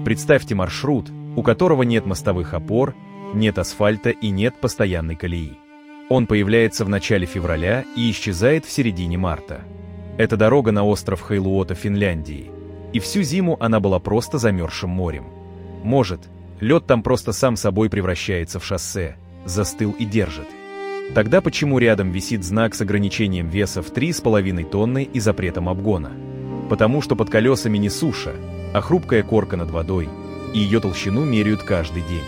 Представьте маршрут, у которого нет мостовых опор, нет асфальта и нет постоянной колеи. Он появляется в начале февраля и исчезает в середине марта. Это дорога на остров Хайлуота, Финляндии. И всю зиму она была просто замерзшим морем. Может, лед там просто сам собой превращается в шоссе, застыл и держит. Тогда почему рядом висит знак с ограничением веса в 3,5 тонны и запретом обгона? Потому что под колесами не суша, а хрупкая корка над водой, и ее толщину меряют каждый день.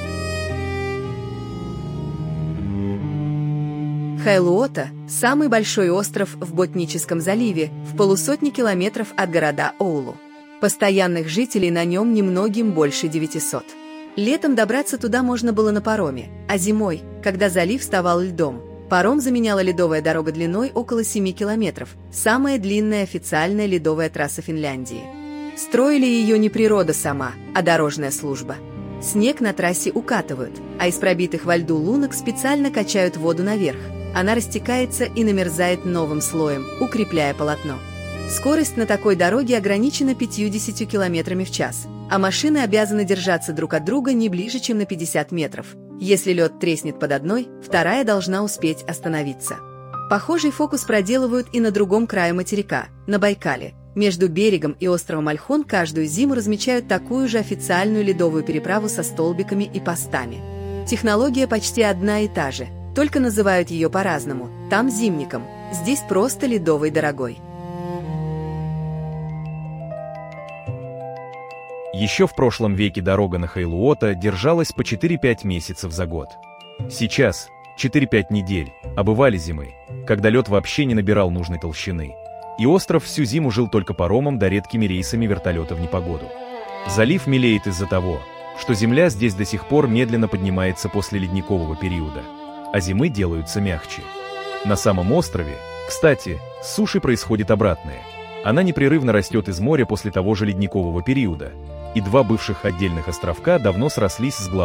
Хайлуота – самый большой остров в Ботническом заливе, в 150 километров от города Оулу. Постоянных жителей на нем немногим больше 900. Летом добраться туда можно было на пароме, а зимой, когда залив вставал льдом, паром заменяла ледовая дорога длиной около 7 километров, самая длинная официальная ледовая трасса Финляндии. Строили ее не природа сама, а дорожная служба. Снег на трассе укатывают, а из пробитых во льду лунок специально качают воду наверх. Она растекается и намерзает новым слоем, укрепляя полотно. Скорость на такой дороге ограничена 50 км в час, а машины обязаны держаться друг от друга не ближе, чем на 50 метров. Если лед треснет под одной, вторая должна успеть остановиться. Похожий фокус проделывают и на другом крае материка, на Байкале. Между берегом и островом Ольхон каждую зиму размечают такую же официальную ледовую переправу со столбиками и постами. Технология почти одна и та же, только называют ее по-разному. Там зимником, здесь просто ледовой дорогой. Еще в прошлом веке дорога на Хайлуота держалась по 4-5 месяцев за год. Сейчас 4-5 недель, а бывали зимы, когда лед вообще не набирал нужной толщины. И остров всю зиму жил только паромом да редкими рейсами вертолета в непогоду. Залив мелеет из-за того, что земля здесь до сих пор медленно поднимается после ледникового периода, а зимы делаются мягче. На самом острове, кстати, с суши происходит обратное. Она непрерывно растет из моря после того же ледникового периода, и два бывших отдельных островка давно срослись с главной